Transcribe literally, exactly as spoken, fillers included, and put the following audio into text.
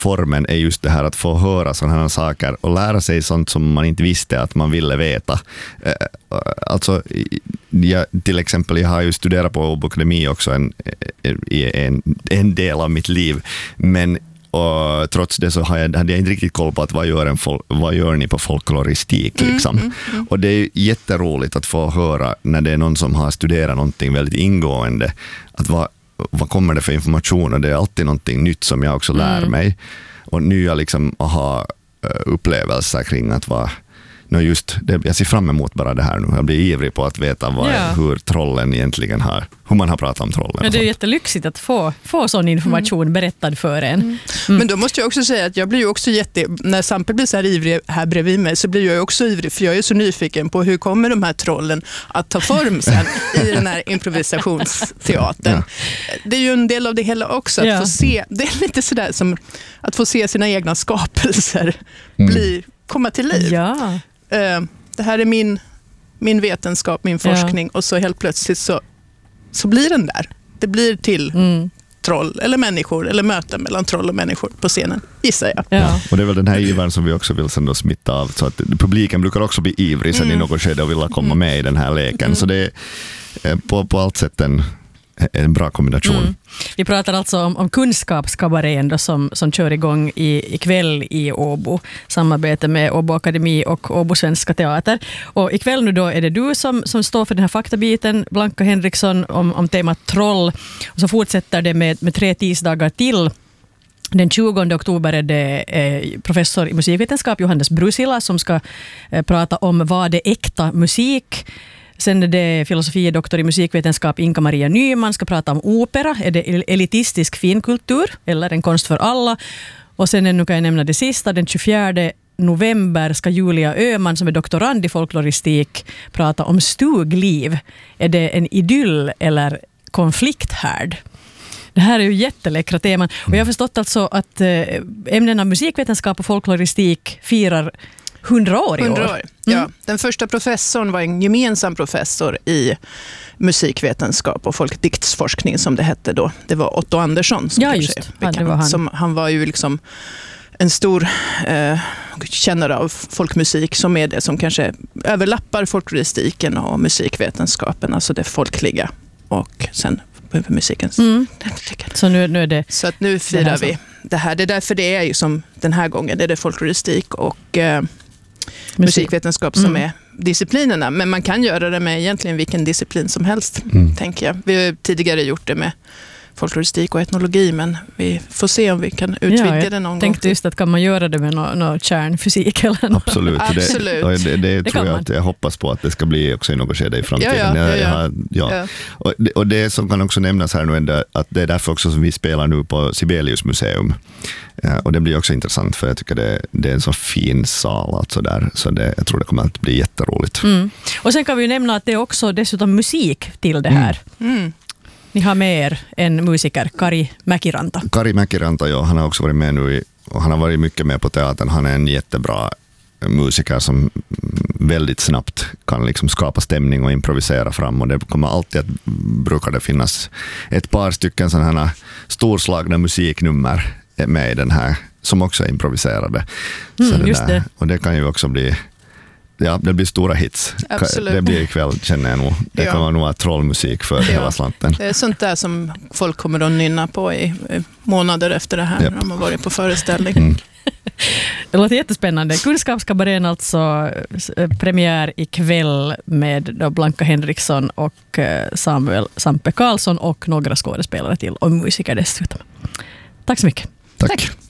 formen är just det här att få höra sådana här saker och lära sig sånt som man inte visste att man ville veta. Alltså, jag, till exempel, jag har ju studerat på Åbo Akademi också en, en, en del av mitt liv, men och trots det så har jag, hade jag inte riktigt koll på att vad gör, en fol, vad gör ni på folkloristik liksom. Mm, mm, mm. Och det är jätteroligt att få höra när det är någon som har studerat någonting väldigt ingående, att vad, vad kommer det för information, och det är alltid någonting nytt som jag också lär mm. mig, och nya liksom aha-upplevelser kring att vad no just det, jag ser fram emot bara det här nu. Jag blir ivrig på att veta vad, ja. hur trollen egentligen har, hur man har pratat om trollen. Ja, det är jättelyxigt att få, få sån information mm. berättad för en. Mm. Mm. Men då måste jag också säga att jag blir ju också jätte, när Sampe blir så här ivrig här bredvid mig, så blir jag också ivrig, för jag är så nyfiken på hur kommer de här trollen att ta form sen i den här improvisationsteatern. Ja. Det är ju en del av det hela också, att ja. få se, det är lite sådär som att få se sina egna skapelser mm. bli, komma till liv. Ja. Det här är min, min vetenskap, min forskning, ja. och så helt plötsligt så, så blir den där. Det blir till mm. troll eller människor, eller möten mellan troll och människor på scenen, gissar jag. Ja. Ja. Och det är väl den här ivern som vi också vill sen då smitta av, så att publiken brukar också bli ivrig sen mm. i något skede och vilja komma med i den här leken. Mm. Så det är på, på allt sätt en en bra kombination. Mm. Vi pratar alltså om, om kunskapskabarén då, som, som kör igång i, ikväll i Åbo. Samarbete med Åbo Akademi och Åbo Svenska Teater. Och ikväll nu då är det du som, som står för den här faktabiten, Blanka Henriksson, om, om temat troll. Och så fortsätter det med, med tre tisdagar till. Den tjugonde oktober är det eh, professor i musikvetenskap Johannes Brusila som ska eh, prata om vad det äkta musik. Sen är det filosofie-doktor i musikvetenskap Inka-Maria Nyman ska prata om opera. Är det elitistisk finkultur eller en konst för alla? Och sen nu kan jag nämna det sista. Den tjugofjärde november ska Julia Öhman som är doktorand i folkloristik prata om stugliv. Är det en idyll eller konflikthärd? Det här är ju jätteläckra teman. Och jag har förstått alltså att ämnena musikvetenskap och folkloristik firar hundra år i år. hundra år, ja. Mm. Den första professorn var en gemensam professor i musikvetenskap och folkdiktsforskning som det hette då. Det var Otto Andersson som ja, just. Ja, det var han. Som, han var ju liksom en stor eh, kännare av folkmusik, som är det som kanske överlappar folkloristiken och musikvetenskapen, alltså det folkliga och sen musikens. Mm. Så nu, nu är det så att nu firar det vi det här. Det är därför det är ju som den här gången, det är det folkloristik och eh, Musik. musikvetenskap som mm. är disciplinerna. Men man kan göra det med egentligen vilken disciplin som helst, mm. tänker jag. Vi har tidigare gjort det med folkloristik och etnologi, men vi får se om vi kan utvidga ja, det någon gång. Jag tänkte just att kan man göra det med någon no, kärnfysik eller något? Absolut. Absolut. Det, det, det, det tror jag att jag hoppas på att det ska bli också i något skede i framtiden. Ja, ja, ja, ja. Jag, ja. ja. Och, det, och det som kan också nämnas här nu är att det är därför också som vi spelar nu på Sibelius museum. Ja, och det blir också intressant, för jag tycker det, det är en så fin sal alltså där, så det, jag tror det kommer att bli jätteroligt. Mm. Och sen kan vi ju nämna att det är också dessutom musik till det här. Mm. Mm. Ni har med er en musiker, Kari Mäkiranta. Kari Mäkiranta, ja, han har också varit med nu i, och han har varit mycket med på teatern. Han är en jättebra musiker som väldigt snabbt kan liksom skapa stämning och improvisera fram, och det kommer alltid att brukar det finnas ett par stycken sådana här storslagna musiknummer med i den här som också är improviserade. Mm, så det just där, det. Och det kan ju också bli ja, det blir stora hits. Absolut. Det blir ikväll, känner jag nog. Det ja. kan vara nog trollmusik för ja. hela slanten. Det är sånt där som folk kommer att nynna på i, i månader efter det här, yep. när de har varit på föreställning. Mm. Det låter jättespännande. Kunskapskabarén alltså, premiär ikväll med då Blanka Henriksson och Samuel Sampe Karlsson och några skådespelare till och musiker dessutom. Tack så mycket. Tack. Tack.